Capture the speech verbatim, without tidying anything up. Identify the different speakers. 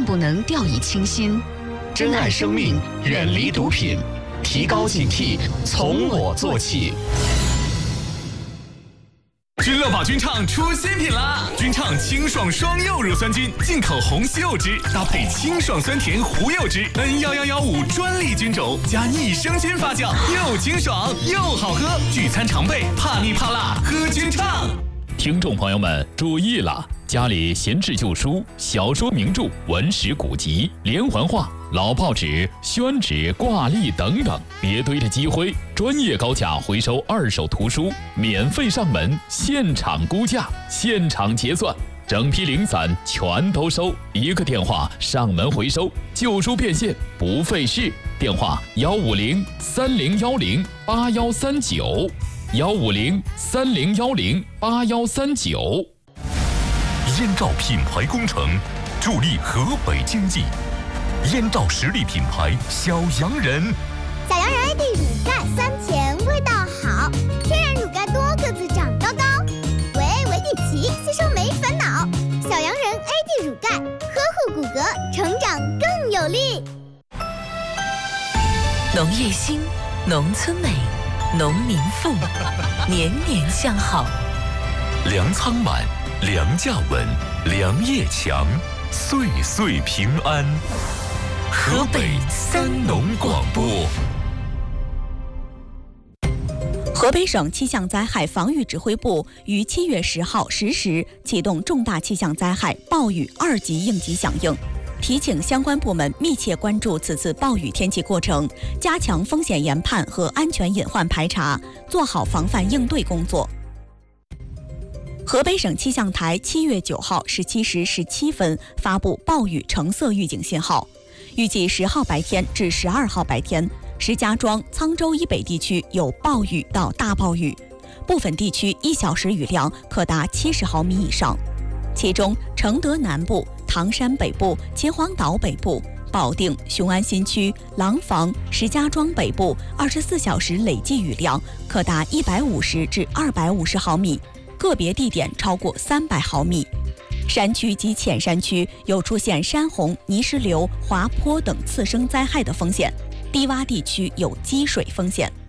Speaker 1: 不能掉以轻心。珍爱生命，远离毒品，提高警惕，从我做起。
Speaker 2: 君乐宝君畅出新品啦！君畅清爽双柚乳酸菌，进口红西柚汁，搭配清爽酸甜胡柚汁 N 一一一五专利菌种，加益生菌发酵，又清爽又好喝。聚餐常备，怕腻怕辣，喝君畅。
Speaker 3: 听众朋友们注意了，家里闲置旧书、小说名著、文史古籍、连环画、老报纸、宣纸、挂历等等，别堆着积灰。专业高价回收二手图书，免费上门，现场估价，现场结算，整批零散全都收。一个电话上门回收，旧书变现不费事。电话幺五零三零幺零八幺三九。幺五零三零幺零八幺三九。
Speaker 4: 燕赵品牌工程助力河北经济。燕赵实力品牌小洋人，
Speaker 5: 小洋人 A D 乳钙酸甜，味道好，天然乳钙多个子长高高，维维地奇吸收没烦恼。小洋人 A D 乳钙呵护骨骼，成长更有力。
Speaker 6: 农业兴，农村美。农民富，年年向好。
Speaker 4: 粮仓满，粮价稳，粮业强，岁岁平安。河北三农广播。
Speaker 7: 河北省气象灾害防御指挥部于七月十号十时启动重大气象灾害暴雨二级应急响应。提请相关部门密切关注此次暴雨天气过程，加强风险研判和安全隐患排查，做好防范应对工作。河北省气象台七月九号十七时十七分发布暴雨橙色预警信号，预计十号白天至十二号白天，石家庄、沧州以北地区有暴雨到大暴雨，部分地区一小时雨量可达七十毫米以上。其中，承德南部、唐山北部、秦皇岛北部、保定、雄安新区、廊坊、石家庄北部二十四小时累计雨量可达一百五十至二百五十毫米，个别地点超过三百毫米。山区及浅山区有出现山洪、泥石流、滑坡等次生灾害的风险，低洼地区有积水风险。